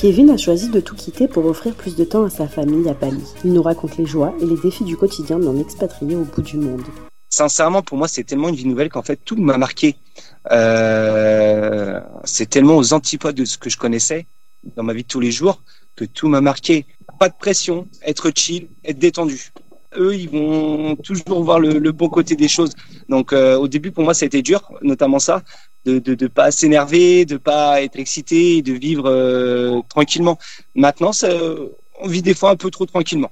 Kevin a choisi de tout quitter pour offrir plus de temps à sa famille à Bali. Il nous raconte les joies et les défis du quotidien d'un expatrié au bout du monde. Sincèrement, pour moi, c'est tellement une vie nouvelle qu'en fait, tout m'a marqué. C'est tellement aux antipodes de ce que je connaissais dans ma vie de tous les jours que tout m'a marqué. Pas de pression, être chill, être détendu. Eux, ils vont toujours voir le bon côté des choses. Donc, au début, pour moi, ça a été dur, notamment ça, de pas s'énerver, de pas être excité, de vivre tranquillement. Maintenant, on vit des fois un peu trop tranquillement.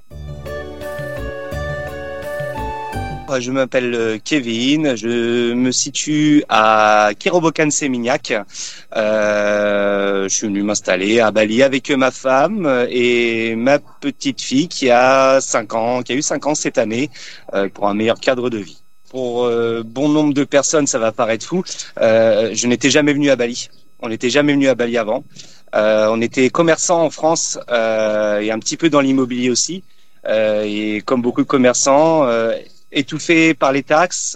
Je m'appelle Kevin, je me situe à Kerobokan-Seminyak. Je suis venu m'installer à Bali avec ma femme et ma petite fille qui a 5 ans, qui a eu 5 ans cette année, pour un meilleur cadre de vie. Pour bon nombre de personnes, ça va paraître fou. Je n'étais jamais venu à Bali. On n'était jamais venu à Bali avant. On était commerçants en France et un petit peu dans l'immobilier aussi. Et comme beaucoup de commerçants, étouffé par les taxes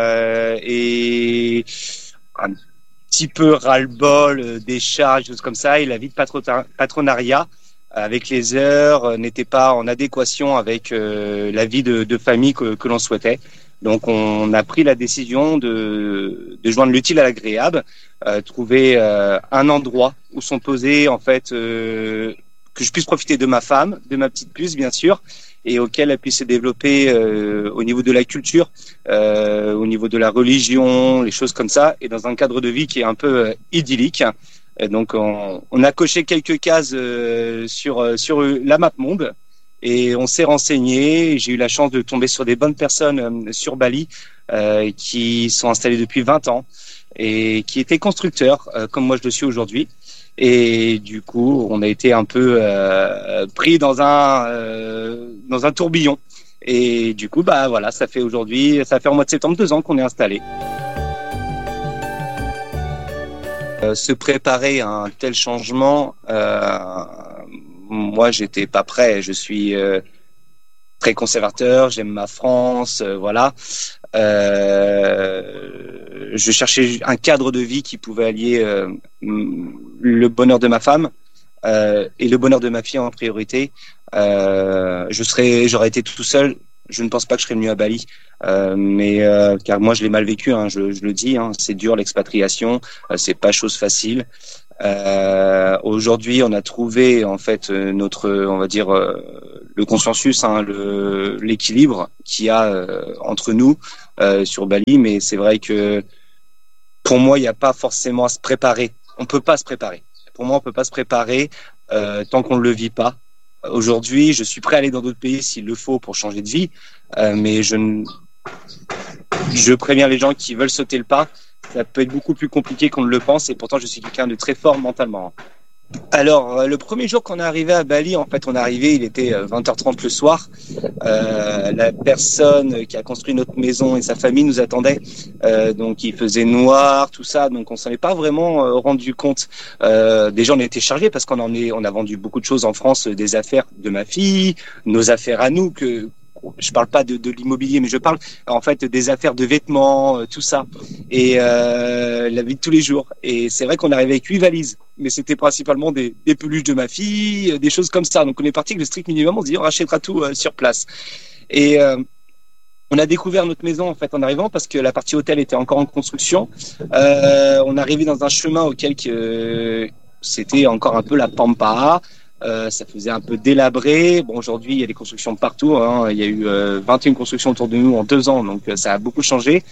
et un petit peu ras-le-bol des charges, choses comme ça. Et la vie de patronariat avec les heures n'était pas en adéquation avec la vie de famille que l'on souhaitait. Donc on a pris la décision de joindre l'utile à l'agréable, trouver un endroit où sont posés en fait que je puisse profiter de ma femme, de ma petite puce bien sûr, et auquel elle puisse se développer au niveau de la culture, au niveau de la religion, les choses comme ça, et dans un cadre de vie qui est un peu idyllique. Et donc on a coché quelques cases sur la map monde et on s'est renseigné. J'ai eu la chance de tomber sur des bonnes personnes sur Bali qui sont installées depuis 20 ans et qui étaient constructeurs comme moi je le suis aujourd'hui. Et du coup, on a été un peu pris dans un tourbillon. Et du coup, bah voilà, ça fait au mois de septembre 2 ans qu'on est installé. Se préparer à un tel changement, moi, j'étais pas prêt. Je suis très conservateur, j'aime ma France, voilà. Je cherchais un cadre de vie qui pouvait allier le bonheur de ma femme et le bonheur de ma fille en priorité. J'aurais été tout seul. Je ne pense pas que je serais venu à Bali, car moi je l'ai mal vécu. Hein, je le dis, hein, c'est dur l'expatriation, c'est pas chose facile. Aujourd'hui, on a trouvé en fait on va dire le consensus, hein, l'équilibre qu'il y a entre nous sur Bali. Mais c'est vrai que pour moi, il n'y a pas forcément à se préparer. On peut pas se préparer. Pour moi, on peut pas se préparer tant qu'on ne le vit pas. Aujourd'hui, je suis prêt à aller dans d'autres pays s'il le faut pour changer de vie, mais je préviens les gens qui veulent sauter le pas. Ça peut être beaucoup plus compliqué qu'on ne le pense et pourtant je suis quelqu'un de très fort mentalement. Alors, le premier jour qu'on est arrivé à Bali, en fait, on est arrivé, il était 20h30 le soir. La personne qui a construit notre maison et sa famille nous attendait. Donc, il faisait noir, tout ça. Donc, on s'en est pas vraiment rendu compte. Déjà, on était chargés parce on a vendu beaucoup de choses en France, des affaires de ma fille, nos affaires à nous je parle pas de l'immobilier, mais je parle en fait des affaires de vêtements, tout ça, et la vie de tous les jours. Et c'est vrai qu'on arrivait avec 8 valises, mais c'était principalement des peluches de ma fille, des choses comme ça. Donc on est parti avec le strict minimum, on se dit on rachètera tout sur place. Et on a découvert notre maison en fait en arrivant parce que la partie hôtel était encore en construction. On est arrivé dans un chemin auquel c'était encore un peu la pampa. Ça faisait un peu délabré. Bon, aujourd'hui, il y a des constructions partout. Hein. Il y a eu 21 constructions autour de nous en 2 ans, donc ça a beaucoup changé.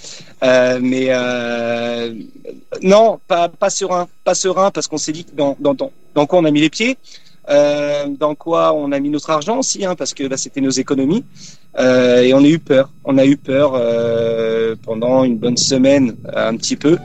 Non, pas serein, parce qu'on s'est dit dans quoi on a mis les pieds, dans quoi on a mis notre argent aussi, hein, parce que c'était nos économies. Et on a eu peur. On a eu peur pendant une bonne semaine, un petit peu.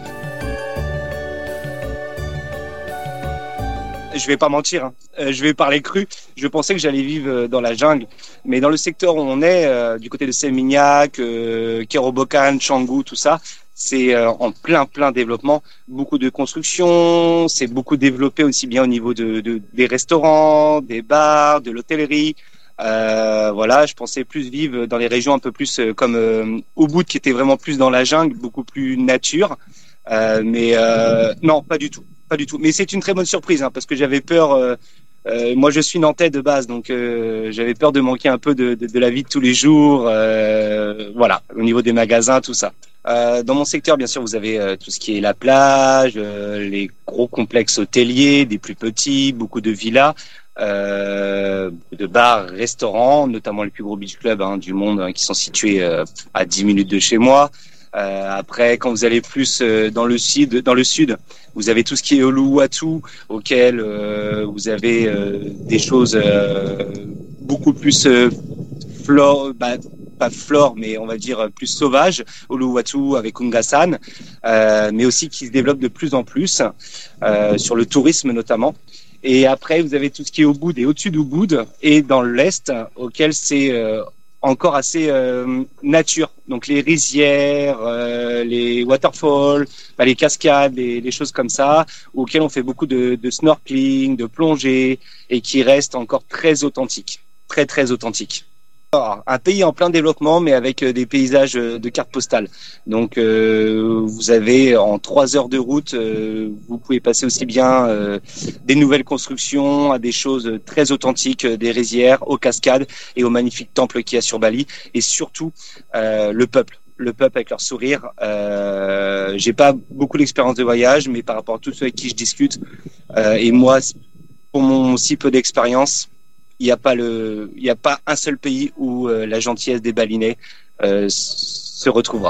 Je vais pas mentir, hein. Je vais parler cru. Je pensais que j'allais vivre dans la jungle, mais dans le secteur où on est, du côté de Seminyak, Kerobokan, Canggu, tout ça, c'est en plein développement. Beaucoup de construction, c'est beaucoup développé aussi bien au niveau des restaurants, des bars, de l'hôtellerie. Voilà, je pensais plus vivre dans les régions un peu plus comme Ubud, qui était vraiment plus dans la jungle, beaucoup plus nature. Non, pas du tout. Pas du tout. Mais c'est une très bonne surprise, hein, parce que j'avais peur Moi, je suis nantais de base, donc j'avais peur de manquer un peu de la vie de tous les jours. Voilà, au niveau des magasins, tout ça. Dans mon secteur, bien sûr, vous avez tout ce qui est la plage, les gros complexes hôteliers, des plus petits, beaucoup de villas, de bars, restaurants, notamment les plus gros beach clubs du monde qui sont situés à 10 minutes de chez moi. Après, quand vous allez plus dans le sud, vous avez tout ce qui est Uluwatu, auquel vous avez des choses beaucoup plus pas flore, mais on va dire plus sauvage, Uluwatu avec Ungasan, mais aussi qui se développe de plus en plus sur le tourisme notamment. Et après, vous avez tout ce qui est Ubud et au-dessus d'Ubud et dans l'est, auquel c'est encore assez nature. Donc les rizières, les waterfalls, les cascades, les choses comme ça, auxquelles on fait beaucoup de snorkeling, de plongée, et qui restent encore très authentiques, très très authentiques. Alors, un pays en plein développement, mais avec des paysages de carte postale. Donc, vous avez en 3 heures de route, vous pouvez passer aussi bien des nouvelles constructions à des choses très authentiques, des rizières, aux cascades et aux magnifiques temples qu'il y a sur Bali. Et surtout, le peuple avec leur sourire. J'ai pas beaucoup d'expérience de voyage, mais par rapport à tous ceux avec qui je discute, et moi, pour mon si peu d'expérience, il n'y a pas un seul pays où la gentillesse des Balinais se retrouvera.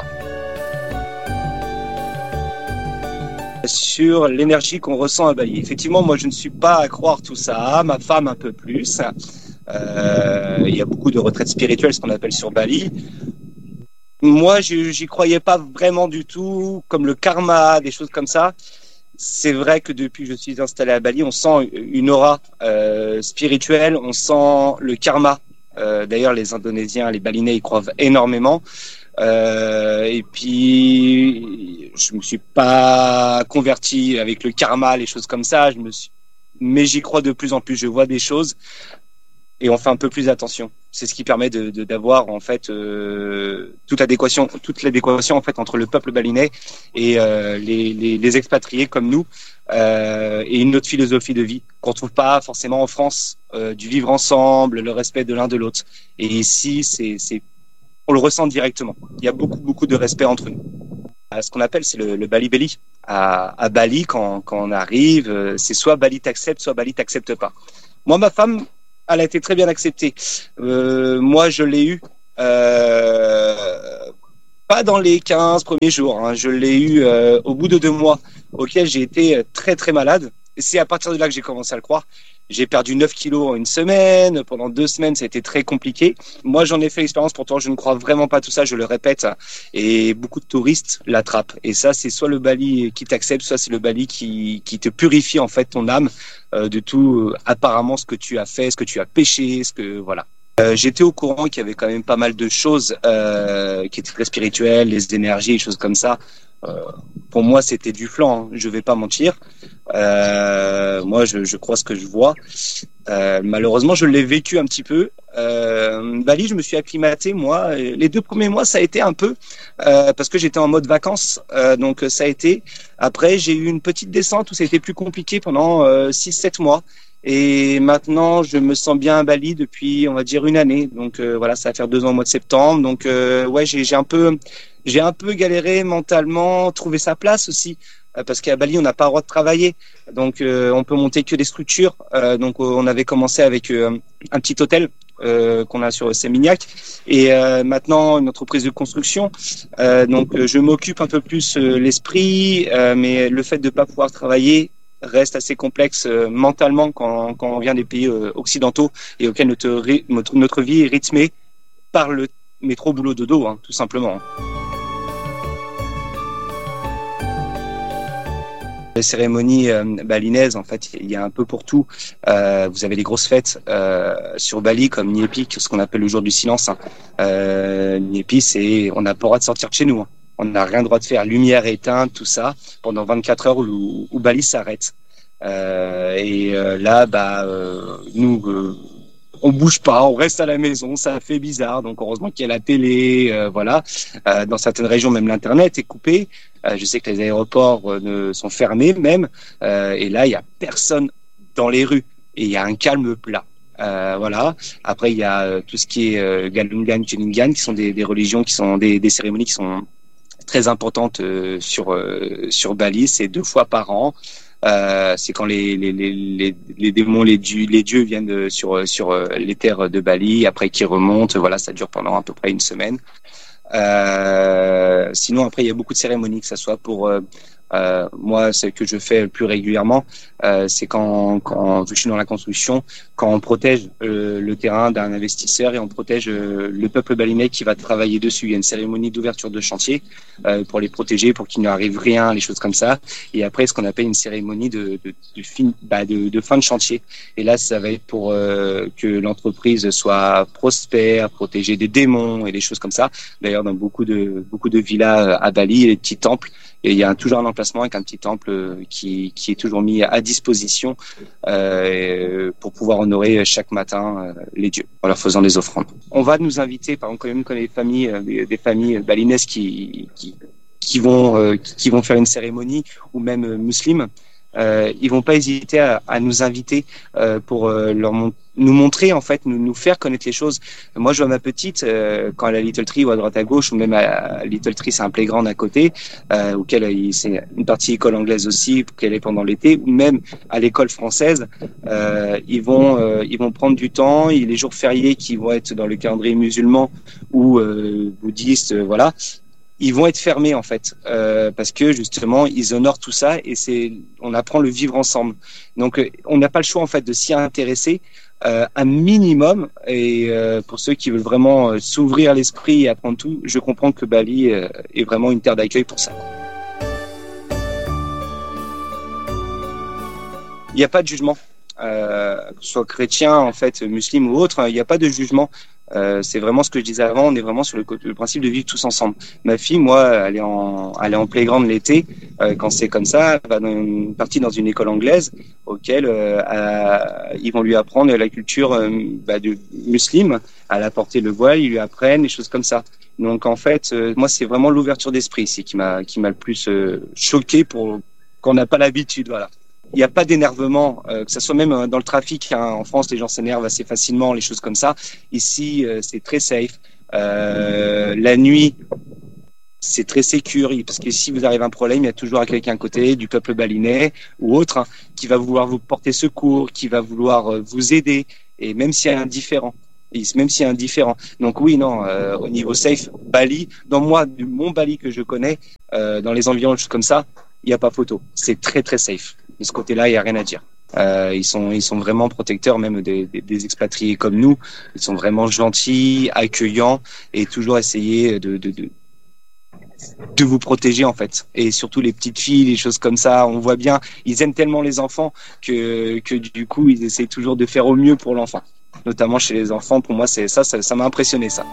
Sur l'énergie qu'on ressent à Bali. Effectivement, moi, je ne suis pas à croire tout ça. Ma femme, un peu plus. Il y a beaucoup de retraites spirituelles, ce qu'on appelle sur Bali. Moi, j'y croyais pas vraiment du tout, comme le karma, des choses comme ça. C'est vrai que depuis que je suis installé à Bali, on sent une aura spirituelle, on sent le karma. D'ailleurs, les Indonésiens, les Balinais y croient énormément. Et puis, je me suis pas converti avec le karma, les choses comme ça. Mais j'y crois de plus en plus. Je vois des choses et on fait un peu plus attention. C'est ce qui permet d'avoir en fait toute l'adéquation en fait entre le peuple balinais et les expatriés comme nous et une autre philosophie de vie qu'on trouve pas forcément en France, du vivre ensemble, le respect de l'un de l'autre. Et ici, on le ressent directement. Il y a beaucoup de respect entre nous. Ce qu'on appelle, c'est le Bali Belly. À Bali, quand on arrive, c'est soit Bali t'accepte, soit Bali t'accepte pas. Moi, ma femme, elle a été très bien acceptée. Moi, je l'ai eu pas dans les 15 premiers jours. Je l'ai eu au bout de 2 mois, auquel j'ai été très très malade. Et c'est à partir de là que j'ai commencé à le croire. J'ai perdu 9 kilos en 1 semaine. Pendant 2 semaines, ça a été très compliqué. Moi, j'en ai fait l'expérience. Pourtant, je ne crois vraiment pas tout ça. Je le répète. Et beaucoup de touristes l'attrapent. Et ça, c'est soit le Bali qui t'accepte, soit c'est le Bali qui te purifie en fait ton âme de tout apparemment ce que tu as fait, ce que tu as péché, voilà. J'étais au courant qu'il y avait quand même pas mal de choses qui étaient très spirituelles, les énergies, les choses comme ça. Pour moi, c'était du flan, je vais pas mentir. Moi, je crois ce que je vois. Malheureusement, je l'ai vécu un petit peu. Bali, je me suis acclimaté, moi. Les 2 premiers mois, ça a été un peu parce que j'étais en mode vacances. Donc, ça a été. Après, j'ai eu une petite descente où ça a été plus compliqué pendant 6-7 mois. Et maintenant, je me sens bien à Bali depuis, on va dire, 1 année. Donc voilà, ça va faire 2 ans au mois de septembre. Donc ouais, j'ai un peu galéré mentalement, trouver sa place aussi, parce qu'à Bali, on n'a pas le droit de travailler. Donc on peut monter que des structures. Donc on avait commencé avec un petit hôtel qu'on a sur Seminyak et maintenant une entreprise de construction. Donc je m'occupe un peu plus l'esprit, mais le fait de pas pouvoir travailler reste assez complexe mentalement quand on vient des pays occidentaux et auxquels notre vie est rythmée par le métro boulot dodo, tout simplement. Les cérémonies balinaises, en fait, il y a un peu pour tout. Vous avez les grosses fêtes sur Bali, comme Nyepi, ce qu'on appelle le jour du silence. Nyepi, on n'a pas le droit de sortir de chez nous. On n'a rien le droit de faire. Lumière éteinte, tout ça, pendant 24 heures où Bali s'arrête. Là, nous, on bouge pas, on reste à la maison, ça fait bizarre. Donc heureusement qu'il y a la télé, voilà. Dans certaines régions, même l'internet est coupé. Je sais que les aéroports sont fermés même. Et là, il y a personne dans les rues. et il y a un calme plat. Voilà. Après, il y a tout ce qui est Galungan, Kuningan, qui sont des religions, qui sont des cérémonies qui sont très importantes sur Bali. C'est 2 fois par an. C'est quand les démons, les dieux viennent sur les terres de Bali, après qui remontent. Voilà, ça dure pendant à peu près une semaine. Sinon, après, il y a beaucoup de cérémonies, que ça soit pour moi, celle que je fais le plus régulièrement, c'est quand vu que je suis dans la construction, quand on protège le terrain d'un investisseur et on protège le peuple balinais qui va travailler dessus. Il y a une cérémonie d'ouverture de chantier pour les protéger, pour qu'il n'arrive rien, les choses comme ça. Et après, ce qu'on appelle une cérémonie de fin de chantier. Et là, ça va être pour que l'entreprise soit prospère, protéger des démons et des choses comme ça. D'ailleurs, dans beaucoup de villas à Bali, il y a des petits temples. Et il y a toujours un emplacement avec un petit temple qui est toujours mis à disposition pour pouvoir honorer chaque matin les dieux en leur faisant des offrandes. On va nous inviter, par exemple, quand les familles, des familles balinaises qui vont faire une cérémonie, ou même musulmanes, ils vont pas hésiter à nous inviter pour nous montrer, en fait, nous faire connaître les choses. Moi, je vois ma petite quand elle a Little Tree ou à droite à gauche, ou même à Little Tree, c'est un playground à côté, auquel c'est une partie école anglaise aussi, pour qu'elle est pendant l'été, ou même à l'école française. Ils vont prendre du temps. Et les jours fériés qui vont être dans le calendrier musulman ou bouddhiste, voilà. Ils vont être fermés, en fait, parce que justement ils honorent tout ça, et on apprend le vivre ensemble. Donc on n'a pas le choix, en fait, de s'y intéresser un minimum. Et pour ceux qui veulent vraiment s'ouvrir l'esprit et apprendre tout, je comprends que Bali est vraiment une terre d'accueil pour ça. Il n'y a pas de jugement, que ce soit chrétien, en fait, musulman ou autre, il n'y a pas de jugement. C'est vraiment ce que je disais avant, on est vraiment sur le principe de vivre tous ensemble. Ma fille, moi, elle est en playground l'été, quand c'est comme ça, elle va partir dans une école anglaise auquel ils vont lui apprendre la culture de musulmane, à la porter le voile, ils lui apprennent des choses comme ça. Donc en fait, moi, c'est vraiment l'ouverture d'esprit ici qui m'a le plus choqué, pour qu'on n'a pas l'habitude, voilà. Il n'y a pas d'énervement, que ça soit même dans le trafic, hein. En France, les gens s'énervent assez facilement, les choses comme ça. Ici, c'est très safe. La nuit, c'est très sécure, parce que si vous arrivez à un problème, il y a toujours quelqu'un à côté, du peuple balinais ou autre, hein, qui va vouloir vous porter secours, qui va vouloir vous aider, et même s'il y a un différent. Donc oui, non, au niveau safe, Bali, mon Bali que je connais, dans les environs, choses comme ça, il n'y a pas photo. C'est très très safe. De ce côté-là, il n'y a rien à dire. Ils sont vraiment protecteurs, même des expatriés comme nous. Ils sont vraiment gentils, accueillants, et toujours essayer de vous protéger, en fait. Et surtout les petites filles, les choses comme ça, on voit bien, ils aiment tellement les enfants que du coup, ils essayent toujours de faire au mieux pour l'enfant. Notamment chez les enfants, pour moi, ça m'a impressionné, ça.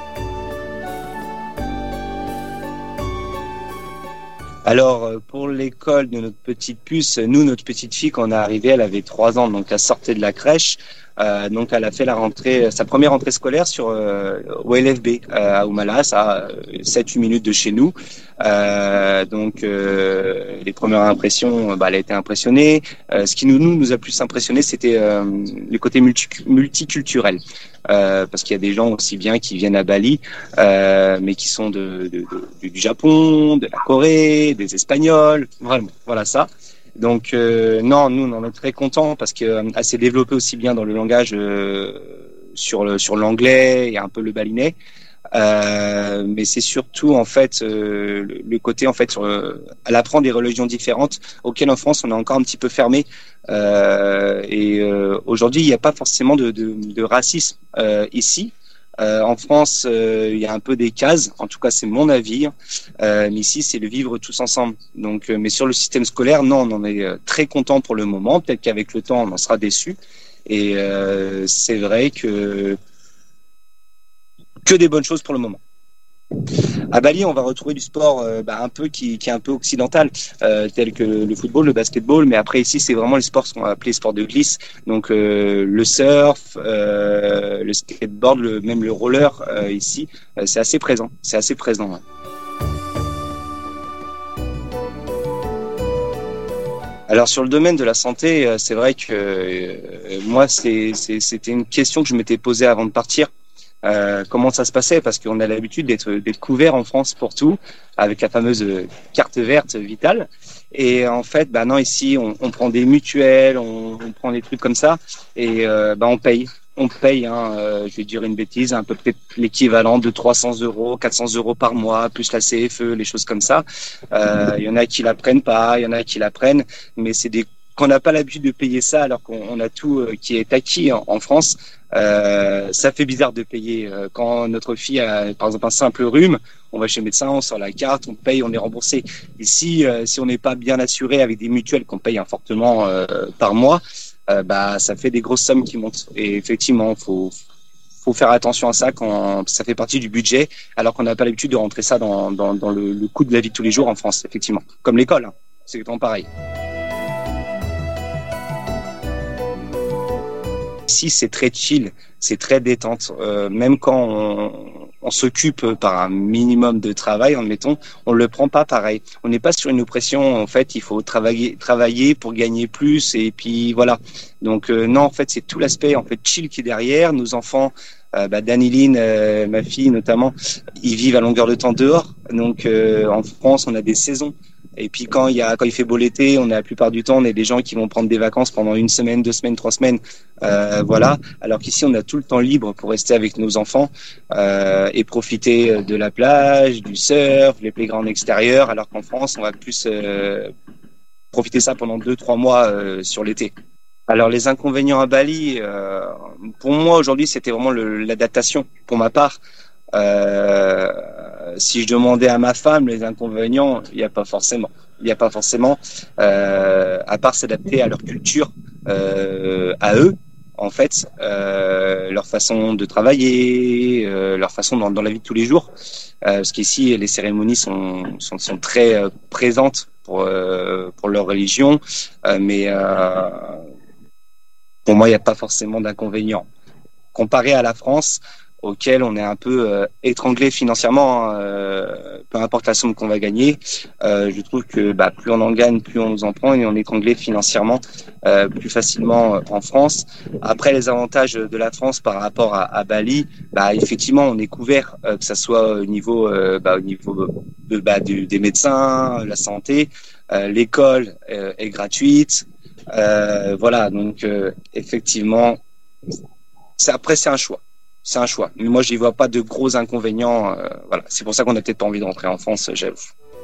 Alors, pour l'école de notre petite puce, notre petite fille, quand on est arrivé, elle avait 3 ans, donc elle sortait de la crèche. Donc, elle a fait sa première rentrée scolaire au LFB, à Oumalas, à 7-8 minutes de chez nous. Donc, les premières impressions, elle a été impressionnée. Ce qui nous a plus impressionné, c'était le côté multiculturel. Parce qu'il y a des gens aussi bien qui viennent à Bali, mais qui sont du Japon, de la Corée, des Espagnols, vraiment, voilà ça. Donc non, nous on en est très contents, parce que elle s'est développée aussi bien dans le langage sur l'anglais et un peu le balinais. Mais c'est surtout, en fait, le côté, en fait, elle apprend des religions différentes auxquelles en France on est encore un petit peu fermé. Aujourd'hui, il n'y a pas forcément de racisme ici. En France, il y a un peu des cases, en tout cas c'est mon avis, mais ici c'est le vivre tous ensemble. Donc, mais sur le système scolaire, non, on en est très content pour le moment. Peut-être qu'avec le temps on en sera déçu. Et c'est vrai que des bonnes choses pour le moment. À Bali, on va retrouver du sport un peu qui est un peu occidental, tel que le football, le basketball, mais après ici c'est vraiment les sports qu'on va appeler sports de glisse, donc le surf, le skateboard, même le roller ici, c'est assez présent, Ouais. Alors sur le domaine de la santé, c'est vrai que moi, c'était une question que je m'étais posée avant de partir. Comment ça se passait? Parce qu'on a l'habitude d'être couvert en France pour tout, avec la fameuse carte verte vitale. Et en fait, bah non, ici, on prend des mutuelles, on prend des trucs comme ça, et bah on paye. On paye, je vais dire une bêtise, un peu peut-être l'équivalent de 300 euros, 400 euros par mois, plus la CFE, les choses comme ça. Il y en a qui la prennent pas, il y en a qui la prennent, mais c'est des qu'on n'a pas l'habitude de payer ça alors qu'on a tout qui est acquis en France. Ça fait bizarre de payer. Quand notre fille a, par exemple, un simple rhume, on va chez le médecin, on sort la carte, on paye, on est remboursé. Ici, si on n'est pas bien assuré avec des mutuelles qu'on paye fortement par mois, bah ça fait des grosses sommes qui montent. Et effectivement, faut faire attention à ça quand ça fait partie du budget, alors qu'on n'a pas l'habitude de rentrer ça dans le coût de la vie de tous les jours en France, effectivement. Comme l'école, c'est exactement pareil. Ici, c'est très chill, c'est très détente. Même quand on s'occupe par un minimum de travail, admettons, on le prend pas pareil. On n'est pas sur une oppression. En fait, il faut travailler pour gagner plus. Et puis voilà. Donc non, en fait, c'est tout l'aspect en fait chill qui est derrière. Nos enfants, Daniline, ma fille notamment, ils vivent à longueur de temps dehors. Donc en France, on a des saisons. Et puis quand il fait beau l'été, on a la plupart du temps, on a des gens qui vont prendre des vacances pendant 1 semaine, 2 semaines, 3 semaines, voilà. Alors qu'ici, on a tout le temps libre pour rester avec nos enfants et profiter de la plage, du surf, les playgrounds extérieurs. Alors qu'en France, on va plus profiter ça pendant 2-3 mois sur l'été. Alors les inconvénients à Bali, pour moi aujourd'hui, c'était vraiment l'adaptation. Pour ma part. Si je demandais à ma femme les inconvénients, il n'y a pas forcément. À part s'adapter à leur culture, à eux, en fait, leur façon de travailler, leur façon dans la vie de tous les jours. Parce qu'ici, les cérémonies sont très présentes pour leur religion, mais pour moi, il n'y a pas forcément d'inconvénients. Comparé à la France, auquel on est un peu étranglé financièrement, peu importe la somme qu'on va gagner. Je trouve que plus on en gagne, plus on nous en prend et on est étranglé financièrement plus facilement en France. Après, les avantages de la France par rapport à Bali, effectivement, on est couvert, que ça soit au niveau des médecins, la santé, l'école est gratuite. Voilà, donc effectivement, après c'est un choix. C'est un choix. Mais moi, j'y vois pas de gros inconvénients. Voilà. C'est pour ça qu'on n'a peut-être pas envie de rentrer en France, j'avoue.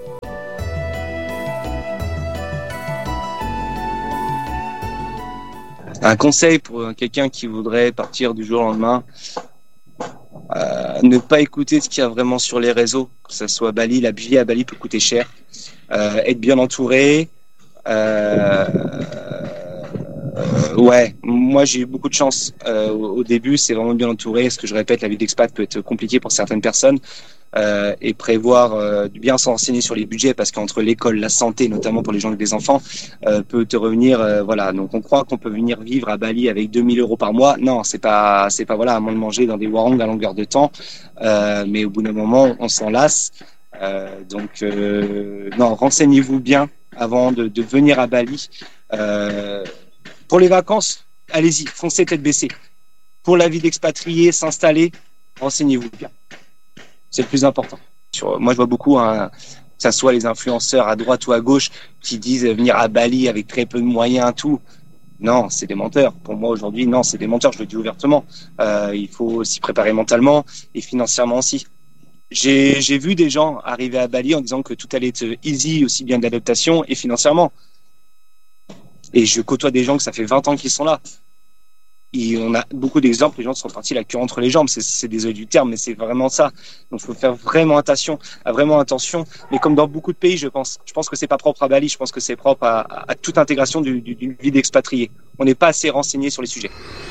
Un conseil pour quelqu'un qui voudrait partir du jour au lendemain, ne pas écouter ce qu'il y a vraiment sur les réseaux, que ce soit Bali. La vie à Bali peut coûter cher. Être bien entouré. Ouais, moi j'ai eu beaucoup de chance au début, c'est vraiment bien entouré. Ce que je répète, la vie d'expat peut être compliquée pour certaines personnes et prévoir, bien s'en renseigner sur les budgets parce qu'entre l'école, la santé, notamment pour les gens avec des enfants, peut te revenir. Voilà, donc on croit qu'on peut venir vivre à Bali avec 2 000 euros par mois. Non, c'est pas voilà, à moins de manger dans des warangs à longueur de temps. Mais au bout d'un moment, on s'en lasse. Donc non, renseignez-vous bien avant de venir à Bali. Pour les vacances, allez-y, foncez tête baissée. Pour la vie d'expatrié, s'installer, renseignez-vous bien. C'est le plus important. Moi, je vois beaucoup, que ça soit les influenceurs à droite ou à gauche, qui disent venir à Bali avec très peu de moyens, tout. Non, c'est des menteurs. Pour moi, aujourd'hui, non, c'est des menteurs, je le dis ouvertement. Il faut s'y préparer mentalement et financièrement aussi. J'ai vu des gens arriver à Bali en disant que tout allait être easy, aussi bien d'adaptation et financièrement. Et je côtoie des gens que ça fait 20 ans qu'ils sont là. Et on a beaucoup d'exemples, les gens sont partis la queue entre les jambes, c'est désolé du terme, mais c'est vraiment ça. Donc il faut faire vraiment attention. Mais comme dans beaucoup de pays, je pense que c'est pas propre à Bali, je pense que c'est propre à toute intégration d'une vie d'expatrié. On n'est pas assez renseigné sur les sujets.